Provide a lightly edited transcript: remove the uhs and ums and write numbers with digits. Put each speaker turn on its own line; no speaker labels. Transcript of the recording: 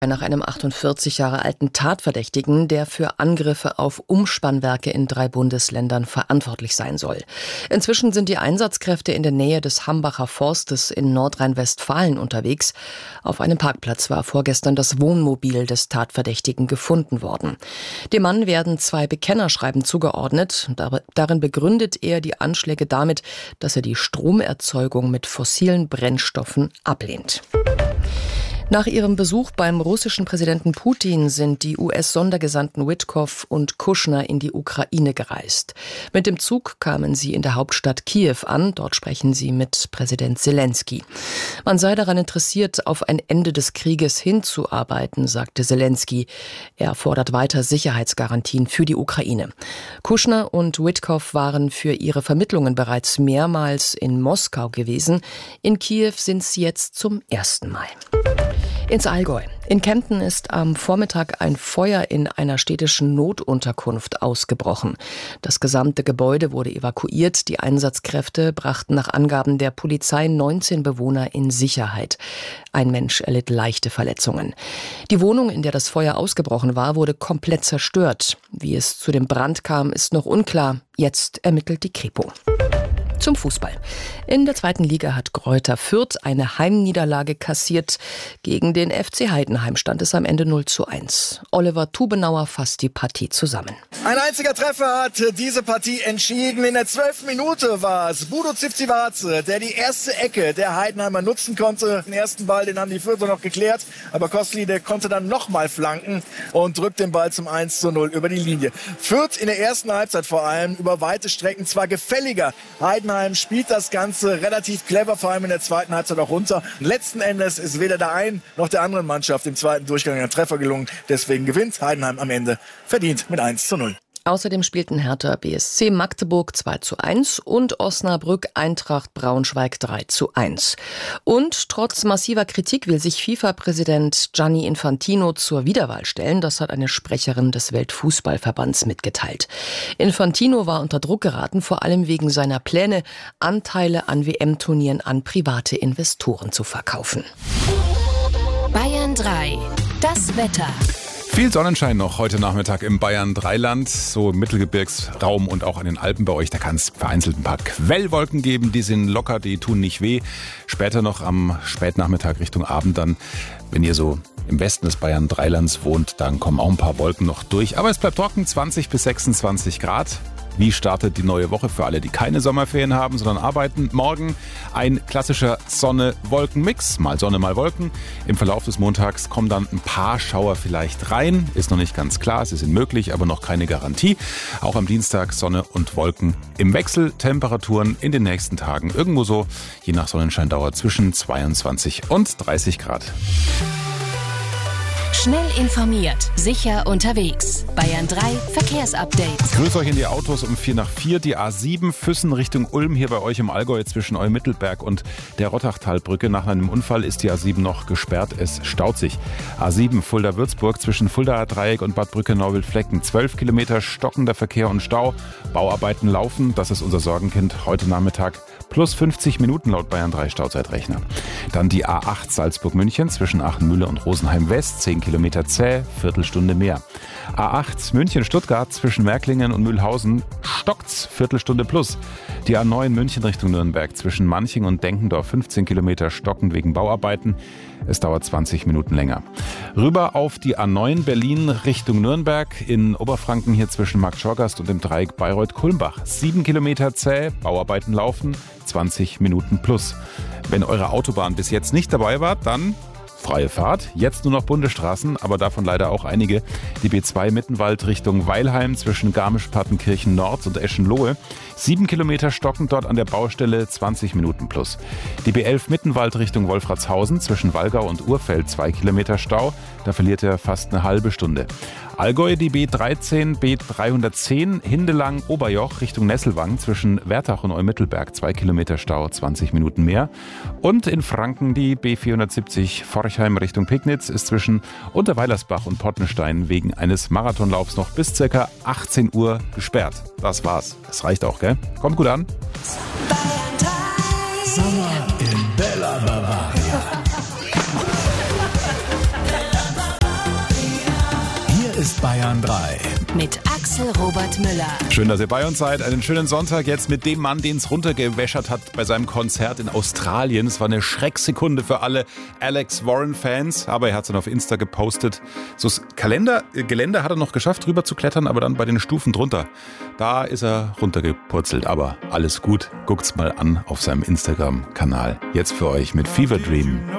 Nach einem 48 Jahre alten Tatverdächtigen, der für Angriffe auf Umspannwerke in 3 Bundesländern verantwortlich sein soll. Inzwischen sind die Einsatzkräfte in der Nähe des Hambacher Forstes in Nordrhein-Westfalen unterwegs. Auf einem Parkplatz war vorgestern das Wohnmobil des Tatverdächtigen gefunden worden. Dem Mann werden 2 Bekennerschreiben zugeordnet. Darin begründet er die Anschläge damit, dass er die Stromerzeugung mit fossilen Brennstoffen ablehnt. Nach ihrem Besuch beim russischen Präsidenten Putin sind die US-Sondergesandten Witkoff und Kushner in die Ukraine gereist. Mit dem Zug kamen sie in der Hauptstadt Kiew an. Dort sprechen sie mit Präsident Selenskyj. Man sei daran interessiert, auf ein Ende des Krieges hinzuarbeiten, sagte Selenskyj. Er fordert weiter Sicherheitsgarantien für die Ukraine. Kushner und Witkoff waren für ihre Vermittlungen bereits mehrmals in Moskau gewesen. In Kiew sind sie jetzt zum ersten Mal. Ins Allgäu. In Kempten ist am Vormittag ein Feuer in einer städtischen Notunterkunft ausgebrochen. Das gesamte Gebäude wurde evakuiert. Die Einsatzkräfte brachten nach Angaben der Polizei 19 Bewohner in Sicherheit. Ein Mensch erlitt leichte Verletzungen. Die Wohnung, in der das Feuer ausgebrochen war, wurde komplett zerstört. Wie es zu dem Brand kam, ist noch unklar. Jetzt ermittelt die Kripo. Zum Fußball. In der 2. Liga hat Greuther Fürth eine Heimniederlage kassiert. Gegen den FC Heidenheim stand es am Ende 0:1. Oliver Tubenauer fasst die Partie zusammen.
Ein einziger Treffer hat diese Partie entschieden. In der 12. Minute war es Budo Zivcivaze, der die erste Ecke der Heidenheimer nutzen konnte. Den ersten Ball, den haben die Fürther noch geklärt. Aber Kostli, der konnte dann nochmal flanken und drückt den Ball zum 1:0 über die Linie. Fürth in der ersten Halbzeit vor allem über weite Strecken zwar gefälliger. Heidenheim spielt das Ganze relativ clever, vor allem in der zweiten Halbzeit auch runter. Und letzten Endes ist weder der einen noch der anderen Mannschaft im zweiten Durchgang ein Treffer gelungen. Deswegen gewinnt Heidenheim am Ende verdient mit 1:0.
Außerdem spielten Hertha BSC Magdeburg 2:1 und Osnabrück Eintracht Braunschweig 3:1. Und trotz massiver Kritik will sich FIFA-Präsident Gianni Infantino zur Wiederwahl stellen. Das hat eine Sprecherin des Weltfußballverbands mitgeteilt. Infantino war unter Druck geraten, vor allem wegen seiner Pläne, Anteile an WM-Turnieren an private Investoren zu verkaufen.
Bayern 3. Das Wetter.
Viel Sonnenschein noch heute Nachmittag im Bayern-Dreiland, so im Mittelgebirgsraum und auch an den Alpen bei euch. Da kann es vereinzelt ein paar Quellwolken geben, die sind locker, die tun nicht weh. Später noch am Spätnachmittag Richtung Abend dann, wenn ihr so im Westen des Bayern-Dreilands wohnt, dann kommen auch ein paar Wolken noch durch. Aber es bleibt trocken, 20 bis 26 Grad. Wie startet die neue Woche für alle, die keine Sommerferien haben, sondern arbeiten? Morgen ein klassischer Sonne-Wolken-Mix. Mal Sonne, mal Wolken. Im Verlauf des Montags kommen dann ein paar Schauer vielleicht rein. Ist noch nicht ganz klar, sie sind möglich, aber noch keine Garantie. Auch am Dienstag Sonne und Wolken im Wechsel. Temperaturen in den nächsten Tagen irgendwo so, je nach Sonnenscheindauer, zwischen 22 und 30 Grad.
Schnell informiert, sicher unterwegs. Bayern 3 Verkehrsupdate.
Ich grüße euch in die Autos um 4:04. Die A7 Füssen Richtung Ulm hier bei euch im Allgäu zwischen Eumittelberg und der Rottachtalbrücke. Nach einem Unfall ist die A7 noch gesperrt. Es staut sich. A7 Fulda-Würzburg zwischen Fuldaer Dreieck und Bad Brücke-Neuwied-Flecken. 12 Kilometer stockender Verkehr und Stau. Bauarbeiten laufen. Das ist unser Sorgenkind heute Nachmittag. Plus 50 Minuten laut Bayern 3 Stauzeitrechner. Dann die A8 Salzburg-München zwischen Aachenmühle und Rosenheim-West. 10 Kilometer zäh, Viertelstunde mehr. A8 München-Stuttgart zwischen Märklingen und Mühlhausen stockt's, Viertelstunde plus. Die A9 München Richtung Nürnberg zwischen Manching und Denkendorf 15 Kilometer stockend wegen Bauarbeiten. Es dauert 20 Minuten länger. Rüber auf die A9 Berlin Richtung Nürnberg in Oberfranken hier zwischen Marktschorgast und dem Dreieck Bayreuth-Kulmbach. 7 Kilometer zäh, Bauarbeiten laufen, 20 Minuten plus. Wenn eure Autobahn bis jetzt nicht dabei war, dann freie Fahrt, jetzt nur noch Bundesstraßen, aber davon leider auch einige. Die B2 Mittenwald Richtung Weilheim zwischen Garmisch-Partenkirchen Nord und Eschenlohe. 7 Kilometer stockend dort an der Baustelle, 20 Minuten plus. Die B11 Mittenwald Richtung Wolfratshausen zwischen Wallgau und Urfeld 2 Kilometer Stau. Da verliert er fast eine halbe Stunde. Allgäu die B13, B310 Hindelang Oberjoch Richtung Nesselwang zwischen Wertach und Eumittelberg 2 Kilometer Stau, 20 Minuten mehr. Und in Franken die B470 Forchheim Richtung Pignitz ist zwischen Unterweilersbach und Pottenstein wegen eines Marathonlaufs noch bis ca. 18 Uhr gesperrt. Das war's. Das reicht auch, gell? Kommt gut an.
Sommer in Bella Bavaria. ist Bayern 3.
Mit Axel Robert Müller.
Schön, dass ihr bei uns seid. Einen schönen Sonntag jetzt mit dem Mann, den es runtergewäschert hat bei seinem Konzert in Australien. Es war eine Schrecksekunde für alle Alex Warren-Fans, aber er hat es dann auf Insta gepostet. So das Geländer hat er noch geschafft, drüber zu klettern, aber dann bei den Stufen drunter, da ist er runtergepurzelt. Aber alles gut, guckt's mal an auf seinem Instagram-Kanal. Jetzt für euch mit Fever Dream.